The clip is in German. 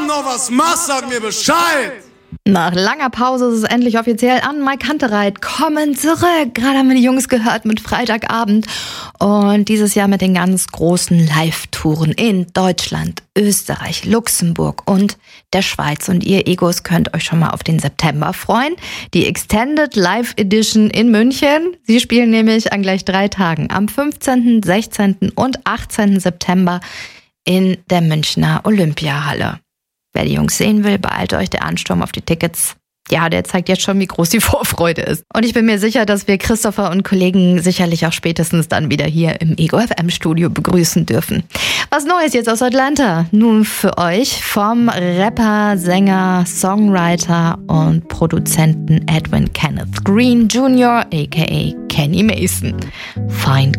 morgen noch was machst, sag mir Bescheid. Nach langer Pause ist es endlich offiziell an. Mike Kantereit kommen zurück. Gerade haben wir die Jungs gehört mit Freitagabend. Und dieses Jahr mit den ganz großen Live-Touren in Deutschland, Österreich, Luxemburg und der Schweiz. Und ihr Egos könnt euch schon mal auf den September freuen. Die Extended Live Edition in München. Sie spielen nämlich an gleich 3 Tagen. Am 15., 16. und 18. September in der Münchner Olympiahalle. Wer die Jungs sehen will, beeilt euch, der Ansturm auf die Tickets. Ja, der zeigt jetzt schon, wie groß die Vorfreude ist. Und ich bin mir sicher, dass wir Christopher und Kollegen sicherlich auch spätestens dann wieder hier im Ego FM Studio begrüßen dürfen. Was Neues jetzt aus Atlanta? Nun für euch vom Rapper, Sänger, Songwriter und Produzenten Edwin Kenneth Green Jr. aka Kenny Mason. Find